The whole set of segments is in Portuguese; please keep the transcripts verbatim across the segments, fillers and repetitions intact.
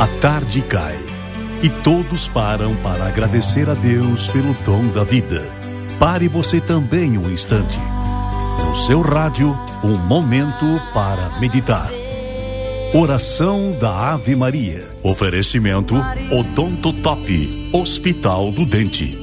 A tarde cai e todos param para agradecer a Deus pelo dom da vida. Pare você também um instante. No seu rádio, um momento para meditar. Oração da Ave Maria. Oferecimento Odonto Top, Hospital do Dente.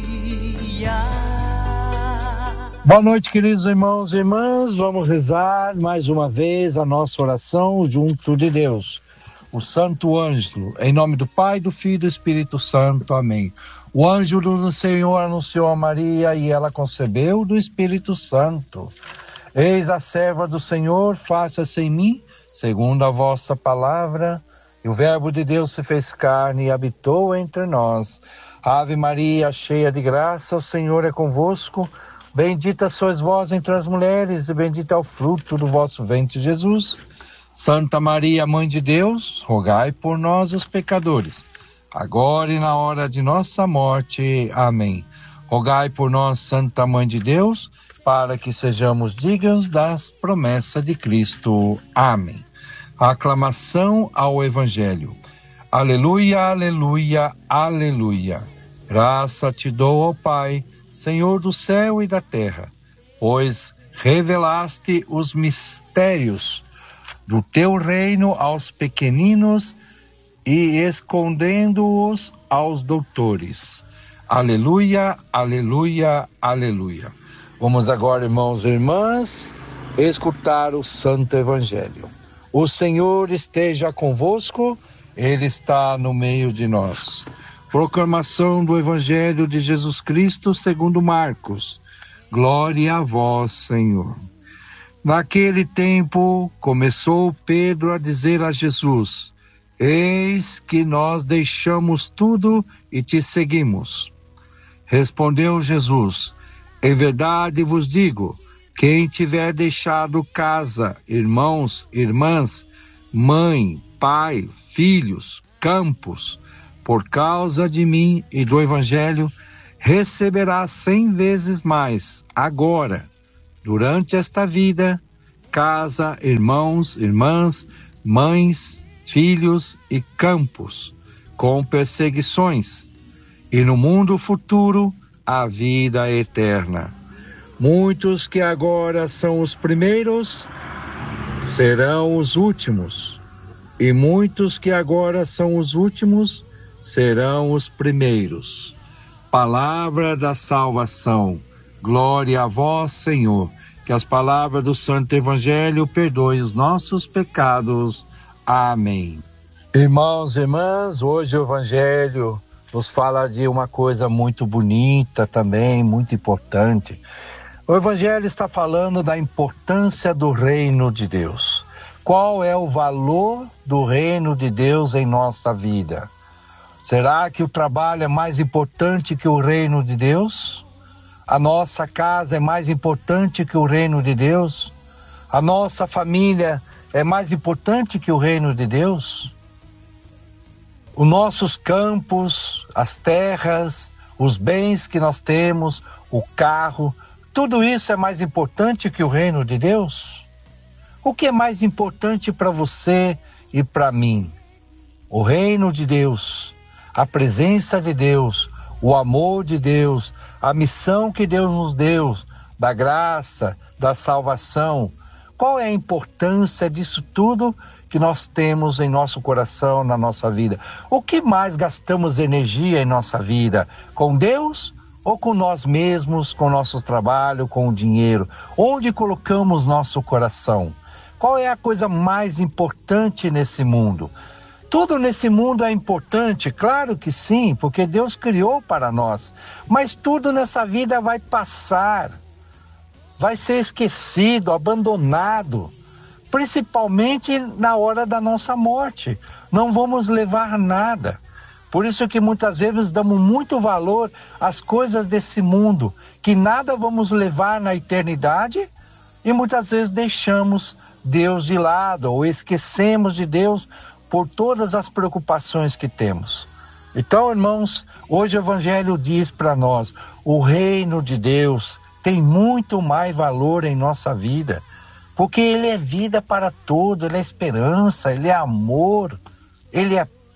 Boa noite, queridos irmãos e irmãs. Vamos rezar mais uma vez a nossa oração junto de Deus. O Santo Ângelo, em nome do Pai, do Filho e do Espírito Santo. Amém. O anjo do Senhor anunciou a Maria e ela concebeu do Espírito Santo. Eis a serva do Senhor, faça-se em mim, segundo a vossa palavra. E o Verbo de Deus se fez carne e habitou entre nós. Ave Maria, cheia de graça, o Senhor é convosco. Bendita sois vós entre as mulheres e bendito é o fruto do vosso ventre, Jesus. Santa Maria, Mãe de Deus, rogai por nós, os pecadores, agora e na hora de nossa morte. Amém. Rogai por nós, Santa Mãe de Deus, para que sejamos dignos das promessas de Cristo. Amém. Aclamação ao Evangelho. Aleluia, aleluia, aleluia. Graça te dou, ó Pai, Senhor do céu e da terra, pois revelaste os mistérios do teu reino aos pequeninos e escondendo-os aos doutores. Aleluia, aleluia, aleluia. Vamos agora, irmãos e irmãs, escutar o Santo Evangelho. O Senhor esteja convosco, Ele está no meio de nós. Proclamação do Evangelho de Jesus Cristo segundo Marcos. Glória a vós, Senhor. Naquele tempo, começou Pedro a dizer a Jesus: eis que nós deixamos tudo e te seguimos. Respondeu Jesus: em verdade vos digo, quem tiver deixado casa, irmãos, irmãs, mãe, pai, filhos, campos, por causa de mim e do Evangelho, receberá cem vezes mais, agora, durante esta vida, casa, irmãos, irmãs, mães, filhos e campos, com perseguições, e no mundo futuro, a vida eterna. Muitos que agora são os primeiros, serão os últimos, e muitos que agora são os últimos, serão os primeiros. Palavra da salvação. Glória a vós, Senhor. Que as palavras do Santo Evangelho perdoem os nossos pecados. Amém. Irmãos e irmãs, hoje o Evangelho nos fala de uma coisa muito bonita também, muito importante. O Evangelho está falando da importância do reino de Deus. Qual é o valor do reino de Deus em nossa vida? Será que o trabalho é mais importante que o reino de Deus? A nossa casa é mais importante que o reino de Deus? A nossa família é mais importante que o reino de Deus? Os nossos campos, as terras, os bens que nós temos, o carro, tudo isso é mais importante que o reino de Deus? O que é mais importante para você e para mim? O reino de Deus, a presença de Deus, o amor de Deus, a missão que Deus nos deu, da graça, da salvação. Qual é a importância disso tudo que nós temos em nosso coração, na nossa vida? O que mais gastamos energia em nossa vida? Com Deus ou com nós mesmos, com nosso trabalho, com o dinheiro? Onde colocamos nosso coração? Qual é a coisa mais importante nesse mundo? Tudo nesse mundo é importante, claro que sim, porque Deus criou para nós. Mas tudo nessa vida vai passar, vai ser esquecido, abandonado, principalmente na hora da nossa morte. Não vamos levar nada. Por isso que muitas vezes damos muito valor às coisas desse mundo, que nada vamos levar na eternidade, e muitas vezes deixamos Deus de lado, ou esquecemos de Deus, por todas as preocupações que temos. Então, irmãos, hoje o Evangelho diz para nós, o reino de Deus tem muito mais valor em nossa vida, porque Ele é vida para todo, Ele é esperança, Ele é amor, Ele é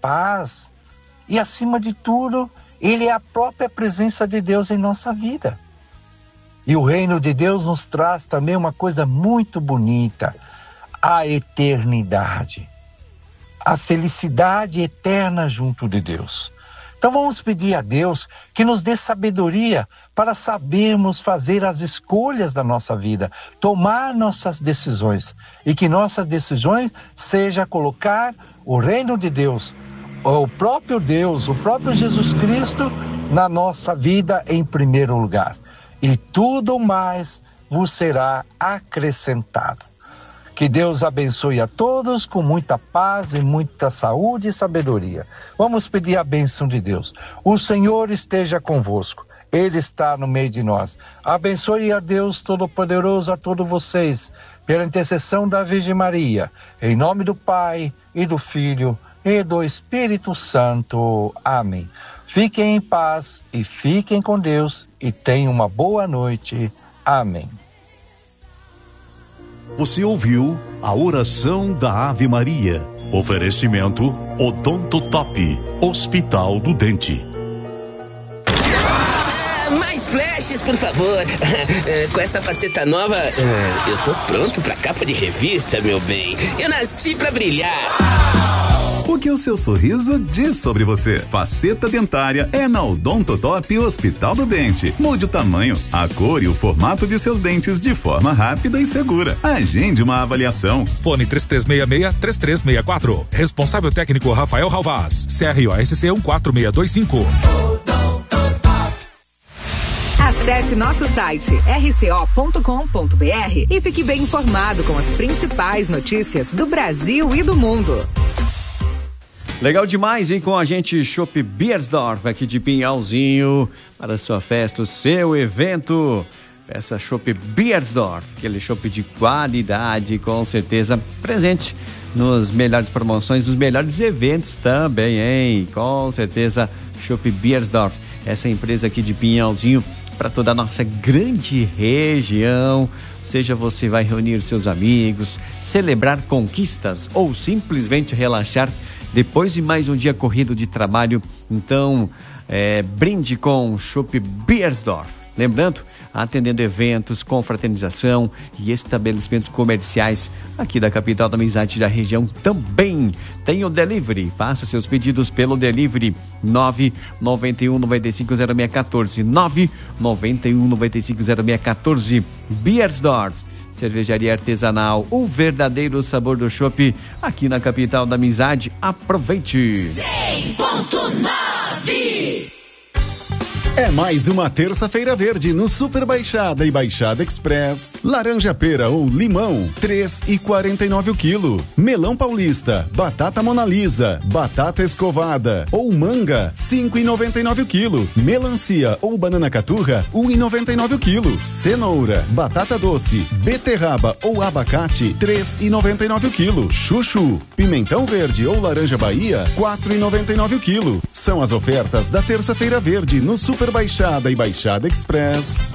paz. E, acima de tudo, ele é a própria presença de Deus em nossa vida. E o reino de Deus nos traz também uma coisa muito bonita, a eternidade. A felicidade eterna junto de Deus. Então vamos pedir a Deus que nos dê sabedoria para sabermos fazer as escolhas da nossa vida, tomar nossas decisões, e que nossas decisões seja colocar o reino de Deus, o próprio Deus, o próprio Jesus Cristo na nossa vida em primeiro lugar. E tudo mais vos será acrescentado. Que Deus abençoe a todos com muita paz e muita saúde e sabedoria. Vamos pedir a bênção de Deus. O Senhor esteja convosco. Ele está no meio de nós. Abençoe a Deus Todo-Poderoso a todos vocês, pela intercessão da Virgem Maria. Em nome do Pai, e do Filho, e do Espírito Santo. Amém. Fiquem em paz e fiquem com Deus e tenham uma boa noite. Amém. Você ouviu a oração da Ave Maria. Oferecimento Odonto Top, Hospital do Dente. Ah, mais flashes, por favor. Com essa faceta nova, eu tô pronto pra capa de revista, meu bem. Eu nasci pra brilhar. O que o seu sorriso diz sobre você? Faceta dentária é na Odontotop Hospital do Dente. Mude o tamanho, a cor e o formato de seus dentes de forma rápida e segura. Agende uma avaliação. Fone três três seis seis, três três seis quatro. Responsável técnico Rafael Ralvaz. C R O S C um quatro seis dois cinco. Acesse nosso site r c o ponto com ponto b r e fique bem informado com as principais notícias do Brasil e do mundo. Legal demais, hein? Com a gente, Chopp Beiersdorf, aqui de Pinhalzinho, para a sua festa, o seu evento. Peça Chopp Beiersdorf, aquele chopp de qualidade, com certeza presente nos melhores promoções, nos melhores eventos também, hein? Com certeza, Chopp Beiersdorf, essa empresa aqui de Pinhalzinho, para toda a nossa grande região. Seja você vai reunir seus amigos, celebrar conquistas ou simplesmente relaxar depois de mais um dia corrido de trabalho, então é, brinde com Chopp Beiersdorf. Lembrando, atendendo eventos, confraternização e estabelecimentos comerciais aqui da capital da amizade da região também. Tem o delivery, faça seus pedidos pelo delivery nove nove um nove cinco zero seis um quatro, nove nove um nove cinco zero seis um quatro. Beiersdorf, cervejaria artesanal, o verdadeiro sabor do chopp aqui na capital da amizade. Aproveite! cem ponto nove. É mais uma terça-feira verde no Super Baixada e Baixada Express. Laranja pera ou limão, três reais e quarenta e nove o quilo. Melão paulista, batata Mona Lisa, batata escovada ou manga, cinco reais e noventa e nove o quilo. Melancia ou banana caturra, um real e noventa e nove o quilo. Cenoura, batata doce, beterraba ou abacate, três reais e noventa e nove o quilo. Chuchu, pimentão verde ou laranja Bahia, quatro reais e noventa e nove o quilo. São as ofertas da terça-feira verde no Super Baixada e Baixada Express.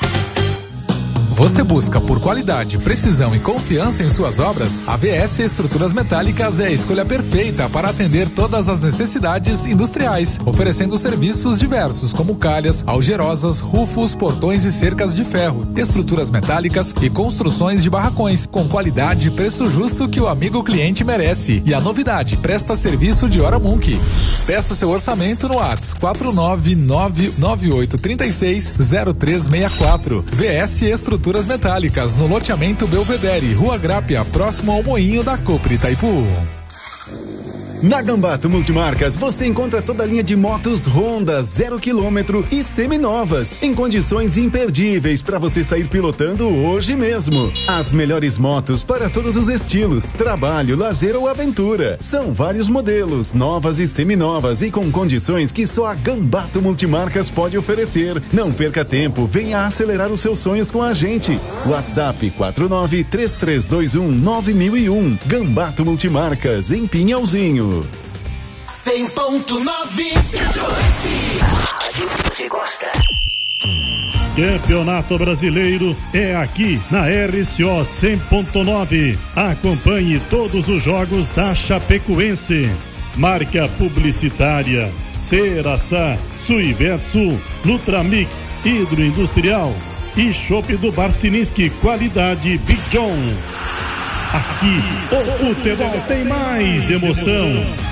Você busca por qualidade, precisão e confiança em suas obras? A V S Estruturas Metálicas é a escolha perfeita para atender todas as necessidades industriais, oferecendo serviços diversos como calhas, algerosas, rufos, portões e cercas de ferro, estruturas metálicas e construções de barracões, com qualidade e preço justo que o amigo cliente merece. E a novidade, presta serviço de hora Munk. Peça seu orçamento no WhatsApp quatro nove nove nove oito três seis zero três seis quatro. V S Estruturas Metálicas, no loteamento Belvedere, Rua Grápia, próximo ao Moinho da Copre Itaipu. Na Gambato Multimarcas você encontra toda a linha de motos Honda zero quilômetro e seminovas em condições imperdíveis para você sair pilotando hoje mesmo. As melhores motos para todos os estilos, trabalho, lazer ou aventura. São vários modelos, novas e seminovas e com condições que só a Gambato Multimarcas pode oferecer. Não perca tempo, venha acelerar os seus sonhos com a gente. WhatsApp quatro nove três três dois um nove mil e um. Gambato Multimarcas em Pinhalzinho. cem ponto nove Centro-Oeste. A rádio que você gosta. Campeonato Brasileiro é aqui na R C O cem ponto nove. Acompanhe todos os jogos da Chapecoense. marca publicitária Ceraçá, Suivetsu, Nutramix, Hidroindustrial e Chopp do Barcininski, qualidade Big John. Aqui, o futebol tem mais emoção.